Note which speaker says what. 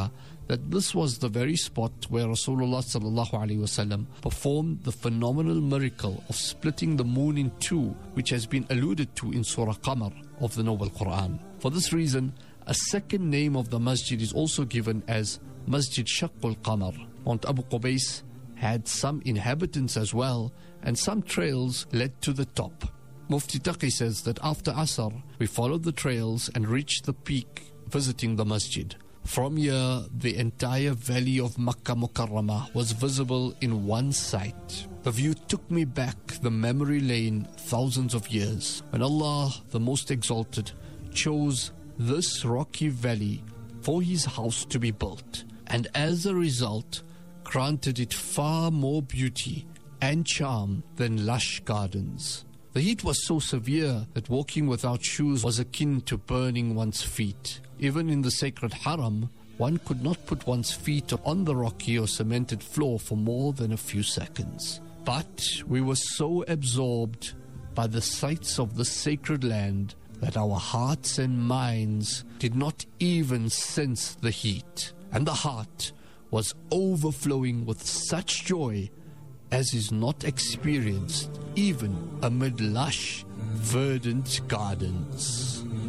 Speaker 1: that this was the very spot where Rasulullah sallallahu alaihi wasallam performed the phenomenal miracle of splitting the moon in two, which has been alluded to in Surah Qamar of the Noble Quran. For this reason, a second name of the masjid is also given as Masjid Shaqqul Qamar. Mount Abu Qubais had some inhabitants as well, and some trails led to the top. Mufti Taqi says that after Asr, we followed the trails and reached the peak, visiting the masjid. From here, the entire valley of Makkah Mukarramah was visible in one sight. The view took me back the memory lane thousands of years, when Allah, the Most Exalted, chose this rocky valley for His house to be built, and as a result, granted it far more beauty and charm than lush gardens. The heat was so severe that walking without shoes was akin to burning one's feet. Even in the sacred haram, one could not put one's feet on the rocky or cemented floor for more than a few seconds. But we were so absorbed by the sights of the sacred land that our hearts and minds did not even sense the heat, and the heart was overflowing with such joy as is not experienced even amid lush, verdant gardens.